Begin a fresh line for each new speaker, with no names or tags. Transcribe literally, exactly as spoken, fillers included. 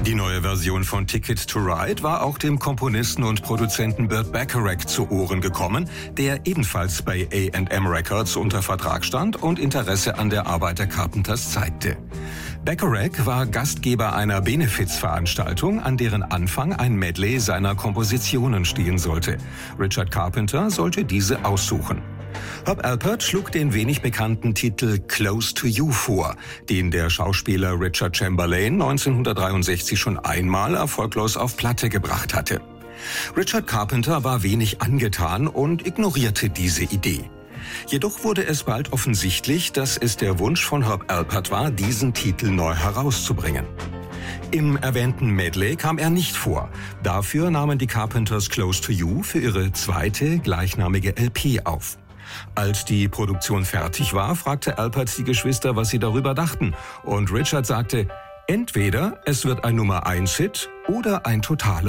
Die neue Version von Ticket to Ride war auch dem Komponisten und Produzenten Burt Bacharach zu Ohren gekommen, der ebenfalls bei A and M Records unter Vertrag stand und Interesse an der Arbeit der Carpenters zeigte. Bacharach war Gastgeber einer Benefizveranstaltung, an deren Anfang ein Medley seiner Kompositionen stehen sollte. Richard Carpenter sollte diese aussuchen. Herb Alpert schlug den wenig bekannten Titel Close to You vor, den der Schauspieler Richard Chamberlain neunzehnhundertdreiundsechzig schon einmal erfolglos auf Platte gebracht hatte. Richard Carpenter war wenig angetan und ignorierte diese Idee. Jedoch wurde es bald offensichtlich, dass es der Wunsch von Herb Alpert war, diesen Titel neu herauszubringen. Im erwähnten Medley kam er nicht vor. Dafür nahmen die Carpenters Close to You für ihre zweite gleichnamige L P auf. Als die Produktion fertig war, fragte Alpert die Geschwister, was sie darüber dachten. Und Richard sagte, entweder es wird ein Nummer eins Hit oder ein totaler